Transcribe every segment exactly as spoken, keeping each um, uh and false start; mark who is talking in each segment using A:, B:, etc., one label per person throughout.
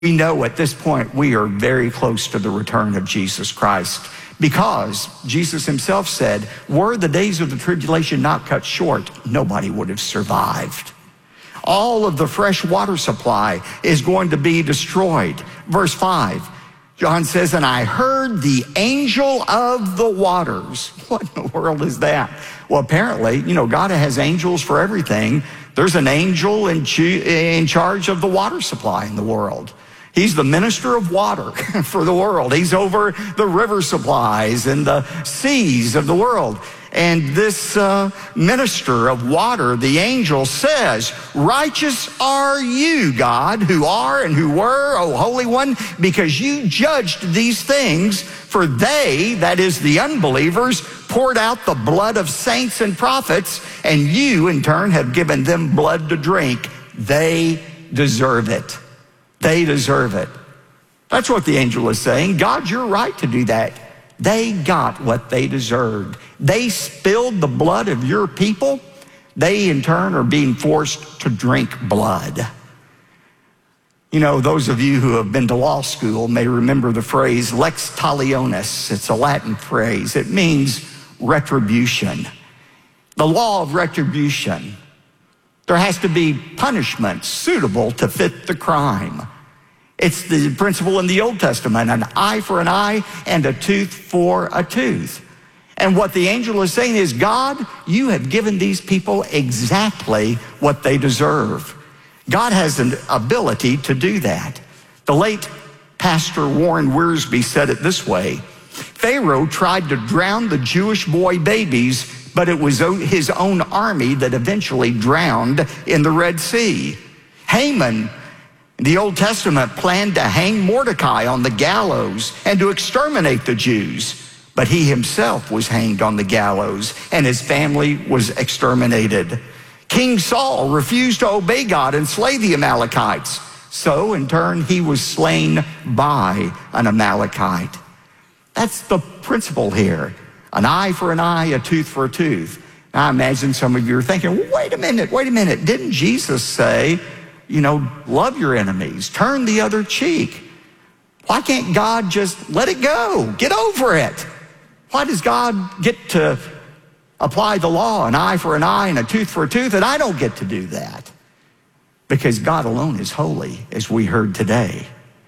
A: We know at this point we are very close to the return of Jesus Christ, because Jesus himself said, were the days of the tribulation not cut short, nobody would have survived. All of the fresh water supply is going to be destroyed. Verse five, John says, and I heard the angel of the waters. What in the world is that? Well, apparently, you know, God has angels for everything. There's an angel in, in charge of the water supply in the world. He's the minister of water for the world. He's over the river supplies and the seas of the world. And this uh, minister of water, the angel, says, righteous are you, God, who are and who were, O Holy One, because you judged these things, for they, that is the unbelievers, poured out the blood of saints and prophets, and you, in turn, have given them blood to drink. They deserve it. They deserve it. That's what the angel is saying. God, you're right to do that. They got what they deserved. They spilled the blood of your people. They, in turn, are being forced to drink blood. You know, those of you who have been to law school may remember the phrase lex talionis. It's a Latin phrase. It means retribution. The law of retribution. There has to be punishment suitable to fit the crime. It's the principle in the Old Testament, an eye for an eye and a tooth for a tooth. And what the angel is saying is, God, you have given these people exactly what they deserve. God has an ability to do that. The late Pastor Warren Wiersbe said it this way: Pharaoh tried to drown the Jewish boy babies, but it was his own army that eventually drowned in the Red Sea. Haman, in the Old Testament, planned to hang Mordecai on the gallows and to exterminate the Jews, but he himself was hanged on the gallows and his family was exterminated. King Saul refused to obey God and slay the Amalekites, so in turn he was slain by an Amalekite. That's the principle here. An eye for an eye, a tooth for a tooth. Now, I imagine some of you are thinking, well, wait a minute, wait a minute. Didn't Jesus say, you know, love your enemies, turn the other cheek? Why can't God just let it go? Get over it. Why does God get to apply the law, an eye for an eye and a tooth for a tooth, and I don't get to do that? Because God alone is holy, as we heard today.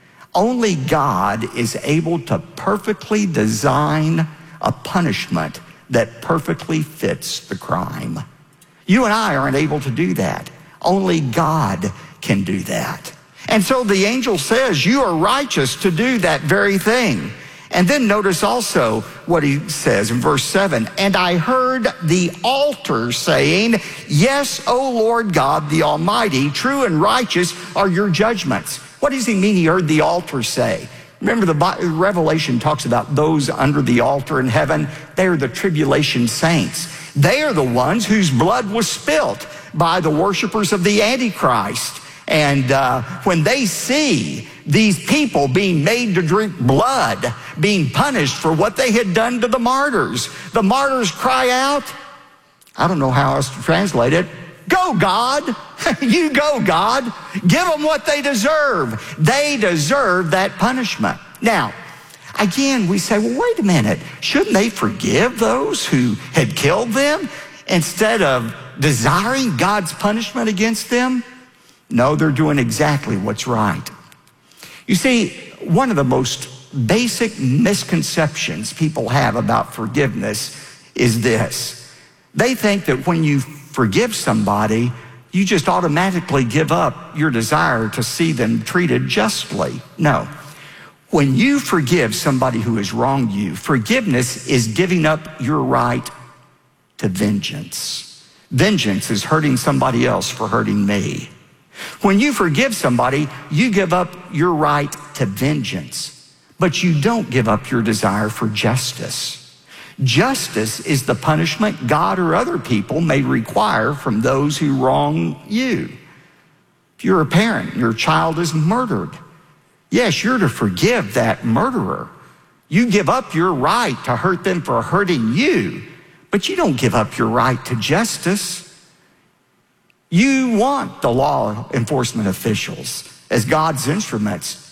A: Only God is able to perfectly design a punishment that perfectly fits the crime. You and I aren't able to do that. Only God can do that. And so the angel says, you are righteous to do that very thing. And then notice also what he says in verse seven, and I heard the altar saying, yes, O Lord God, the Almighty, true and righteous are your judgments. What does he mean he heard the altar say? Remember, the Revelation talks about those under the altar in heaven. They are the tribulation saints. They are the ones whose blood was spilt by the worshipers of the Antichrist. And uh, when they see these people being made to drink blood, being punished for what they had done to the martyrs, the martyrs cry out, I don't know how else to translate it, go God, you go God, give them what they deserve. They deserve that punishment. Now, again, we say, well, wait a minute, shouldn't they forgive those who had killed them instead of desiring God's punishment against them? No, they're doing exactly what's right. You see, one of the most basic misconceptions people have about forgiveness is this. They think that when you forgive somebody, you just automatically give up your desire to see them treated justly. No. When you forgive somebody who has wronged you, forgiveness is giving up your right to vengeance. Vengeance is hurting somebody else for hurting me. When you forgive somebody, you give up your right to vengeance, but you don't give up your desire for justice. Justice is the punishment God or other people may require from those who wrong you. If you're a parent, your child is murdered. Yes, you're to forgive that murderer. You give up your right to hurt them for hurting you, but you don't give up your right to justice. You want the law enforcement officials, as God's instruments